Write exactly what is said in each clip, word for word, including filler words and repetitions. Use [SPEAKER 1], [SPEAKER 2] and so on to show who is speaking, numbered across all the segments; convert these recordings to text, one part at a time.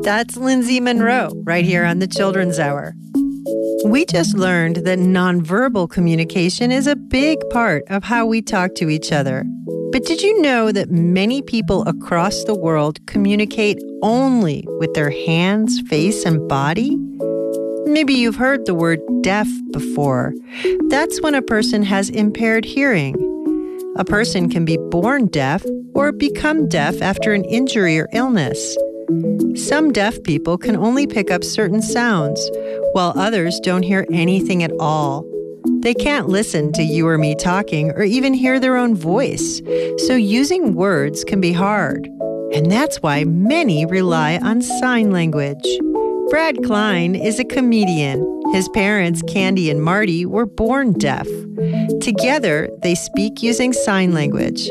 [SPEAKER 1] That's Lindsay Monroe, right here on the Children's Hour. We just learned that nonverbal communication is a big part of how we talk to each other. But did you know that many people across the world communicate only with their hands, face, and body? Maybe you've heard the word deaf before. That's when a person has impaired hearing. A person can be born deaf or become deaf after an injury or illness. Some deaf people can only pick up certain sounds, while others don't hear anything at all. They can't listen to you or me talking or even hear their own voice, so using words can be hard. And that's why many rely on sign language. Brad Klein is a comedian. His parents, Candy and Marty, were born deaf. Together, they speak using sign language.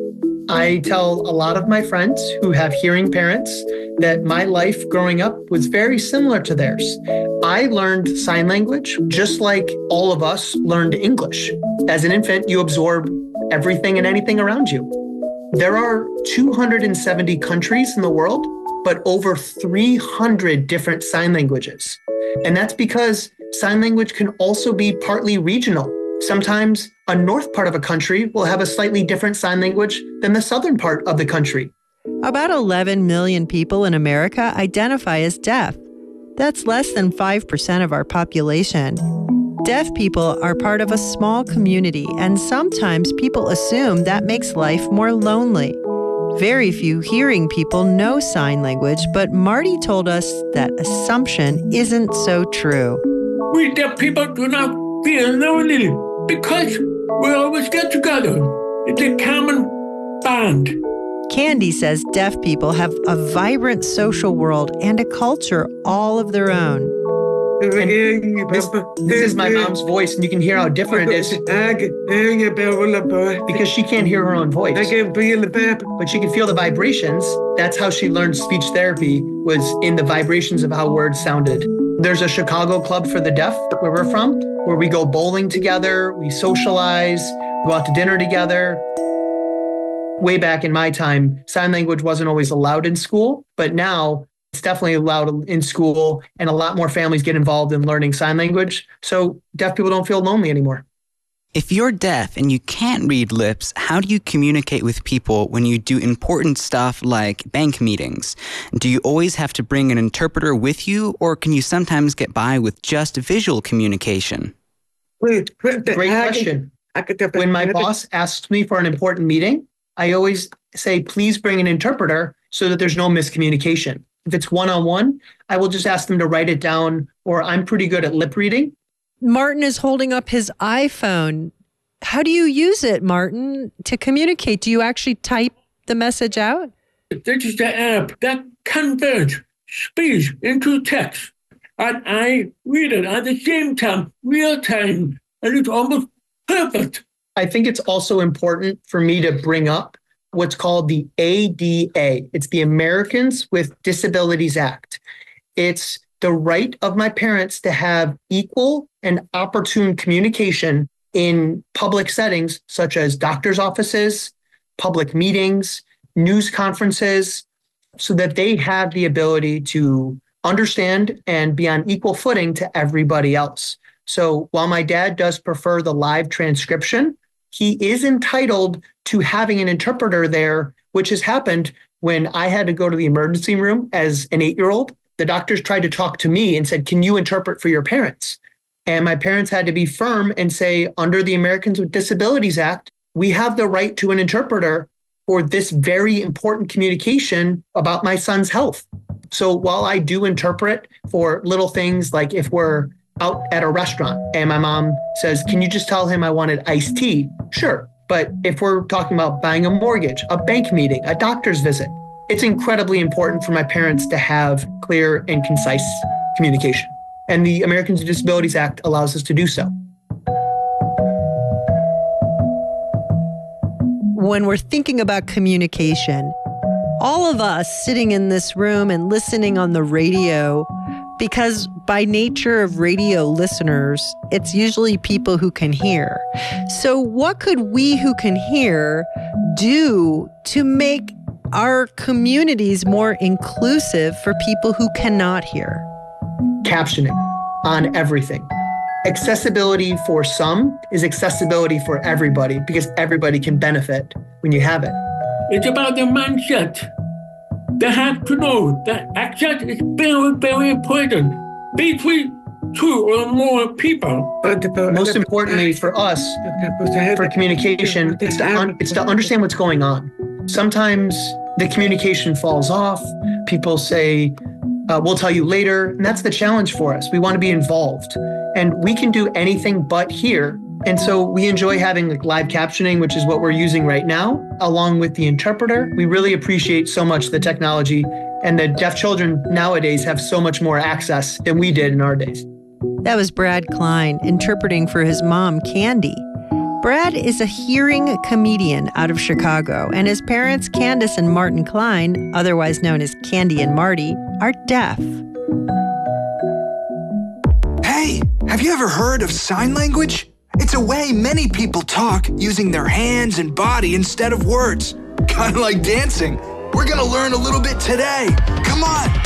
[SPEAKER 2] I tell a lot of my friends who have hearing parents that my life growing up was very similar to theirs. I learned sign language just like all of us learned English. As an infant, you absorb everything and anything around you. There are two hundred seventy countries in the world, but over three hundred different sign languages. And that's because sign language can also be partly regional. Sometimes a north part of a country will have a slightly different sign language than the southern part of the country.
[SPEAKER 1] About eleven million people in America identify as deaf. That's less than five percent of our population. Deaf people are part of a small community, and sometimes people assume that makes life more lonely. Very few hearing people know sign language, but Marty told us that assumption isn't so true.
[SPEAKER 3] We deaf people do not feel lonely because we always get together. It's a common bond.
[SPEAKER 1] Candy says deaf people have a vibrant social world and a culture all of their own.
[SPEAKER 2] This, this is my mom's voice, and you can hear how different it is. Because she can't hear her own voice. But she can feel the vibrations. That's how she learned speech therapy, was in the vibrations of how words sounded. There's a Chicago Club for the Deaf, where we're from, where we go bowling together, we socialize, go out to dinner together. Way back in my time, sign language wasn't always allowed in school, but now it's definitely allowed in school, and a lot more families get involved in learning sign language, so deaf people don't feel lonely anymore.
[SPEAKER 4] If you're deaf and you can't read lips, how do you communicate with people when you do important stuff like bank meetings? Do you always have to bring an interpreter with you, or can you sometimes get by with just visual communication?
[SPEAKER 2] Great question. When my boss asks me for an important meeting, I always say, please bring an interpreter so that there's no miscommunication. If it's one-on-one, I will just ask them to write it down, or I'm pretty good at lip reading.
[SPEAKER 1] Martin is holding up his iPhone. How do you use it, Martin, to communicate? Do you actually type the message out?
[SPEAKER 3] This is the app that converts speech into text. And I read it at the same time, real time, and it's almost perfect.
[SPEAKER 2] I think it's also important for me to bring up what's called the A D A. It's the Americans with Disabilities Act. It's the right of my parents to have equal and opportune communication in public settings, such as doctor's offices, public meetings, news conferences, so that they have the ability to understand and be on equal footing to everybody else. So while my dad does prefer the live transcription, he is entitled to having an interpreter there, which has happened when I had to go to the emergency room as an eight-year-old. The doctors tried to talk to me and said, can you interpret for your parents? And my parents had to be firm and say, under the Americans with Disabilities Act, we have the right to an interpreter for this very important communication about my son's health. So while I do interpret for little things, like if we're out at a restaurant and my mom says, can you just tell him I wanted iced tea? Sure. But if we're talking about buying a mortgage, a bank meeting, a doctor's visit, it's incredibly important for my parents to have clear and concise communication. And the Americans with Disabilities Act allows us to do so.
[SPEAKER 1] When we're thinking about communication, all of us sitting in this room and listening on the radio, because by nature of radio listeners, it's usually people who can hear. So what could we who can hear do to make are communities more inclusive for people who cannot hear?
[SPEAKER 2] Captioning on everything. Accessibility for some is accessibility for everybody because everybody can benefit when you have it.
[SPEAKER 3] It's about the mindset. They have to know that access is very, very important between two or more people.
[SPEAKER 2] Most importantly for us, for communication, it's to, un- it's to understand what's going on. Sometimes the communication falls off. People say, uh, we'll tell you later. And that's the challenge for us. We want to be involved. And we can do anything but hear. And so we enjoy having like live captioning, which is what we're using right now, along with the interpreter. We really appreciate so much the technology, and the deaf children nowadays have so much more access than we did in our days.
[SPEAKER 1] That was Brad Klein interpreting for his mom, Candy. Brad is a hearing comedian out of Chicago, and his parents, Candace and Martin Klein, otherwise known as Candy and Marty, are deaf.
[SPEAKER 5] Hey, have you ever heard of sign language? It's a way many people talk using their hands and body instead of words. Kind of like dancing. We're gonna learn a little bit today. Come on.